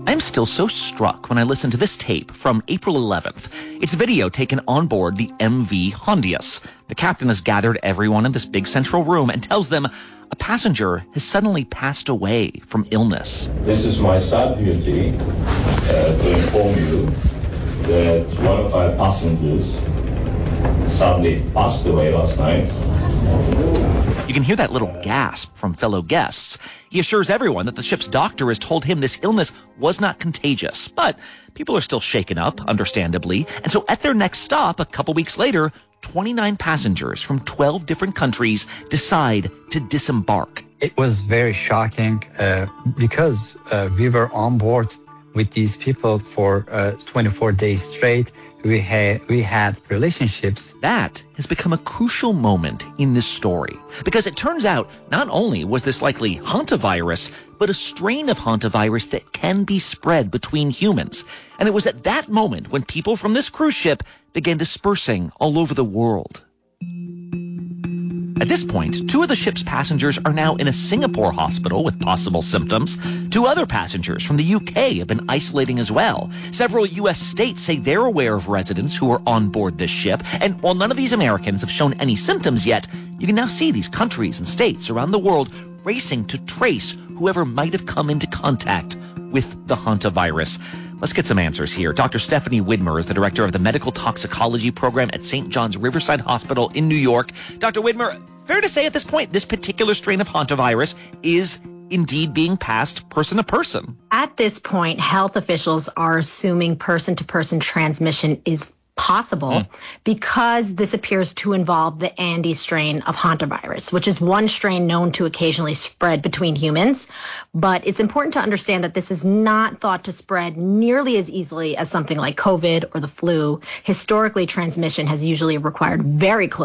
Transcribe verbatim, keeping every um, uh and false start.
I'm still so struck when I listen to this tape from April eleventh. It's a video taken on board the M V Hondius. The captain has gathered everyone in this big central room and tells them a passenger has suddenly passed away from illness. This is my sad duty uh, to inform you that one of our passengers suddenly passed away last night. You can hear that little gasp from fellow guests. He assures everyone that the ship's doctor has told him this illness was not contagious, but people are still shaken up, understandably. And so at their next stop, a couple weeks later, twenty-nine passengers from twelve different countries decide to disembark. It was very shocking uh, because uh, we were on board with these people for uh, twenty-four days straight. We had we had relationships. That has become a crucial moment in this story because it turns out not only was this likely hantavirus, but a strain of hantavirus that can be spread between humans. And it was at that moment when people from this cruise ship began dispersing all over the world. At this point, two of the ship's passengers are now in a Singapore hospital with possible symptoms. Two other passengers from the U K have been isolating as well. Several U S states say they're aware of residents who are on board this ship. And while none of these Americans have shown any symptoms yet, you can now see these countries and states around the world racing to trace whoever might have come into contact with the hantavirus. Let's get some answers here. Doctor Stephanie Widmer is the director of the Medical Toxicology Program at Saint John's Riverside Hospital in New York. Doctor Widmer, fair to say at this point, this particular strain of hantavirus is indeed being passed person to person. At this point, health officials are assuming person-to-person transmission is possible mm. because this appears to involve the Andes strain of hantavirus, which is one strain known to occasionally spread between humans. But it's important to understand that this is not thought to spread nearly as easily as something like COVID or the flu. Historically, transmission has usually required very close